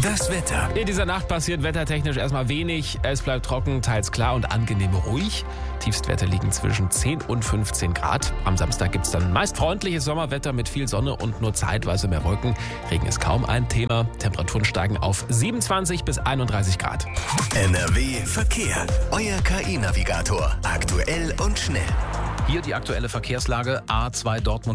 Das Wetter. In dieser Nacht passiert wettertechnisch erstmal wenig. Es bleibt trocken, teils klar und angenehm ruhig. Tiefstwerte liegen zwischen 10 und 15 Grad. Am Samstag gibt es dann meist freundliches Sommerwetter mit viel Sonne und nur zeitweise mehr Wolken. Regen ist kaum ein Thema. Temperaturen steigen auf 27 bis 31 Grad. NRW Verkehr. Euer KI-Navigator. Aktuell und schnell. Hier die aktuelle Verkehrslage. A2 Dortmund